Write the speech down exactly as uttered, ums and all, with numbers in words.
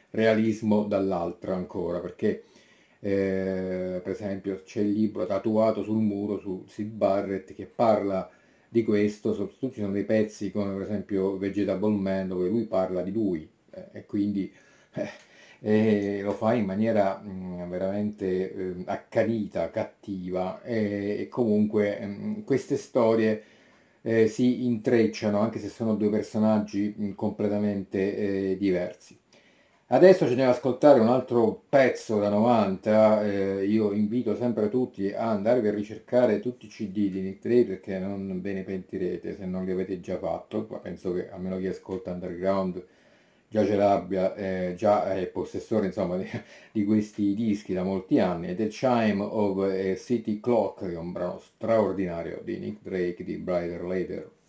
realismo dall'altra ancora, perché eh, per esempio c'è il libro tatuato sul muro su Syd Barrett che parla di questo, soprattutto ci sono dei pezzi come per esempio Vegetable Man dove lui parla di lui eh, e quindi eh, e lo fa in maniera mh, veramente eh, accanita, cattiva e, e comunque mh, queste storie eh, si intrecciano anche se sono due personaggi mh, completamente eh, diversi. Adesso ci andiamo ad ascoltare un altro pezzo da novanta, eh, io invito sempre tutti a andarvi a ricercare tutti i C D di Nick Drake perché non ve ne pentirete se non li avete già fatto, ma penso che almeno chi ascolta Underground già ce l'abbia, eh, già è possessore insomma di, di questi dischi da molti anni. The Chime of a City Clock, che è un brano straordinario di Nick Drake di Brighter Later.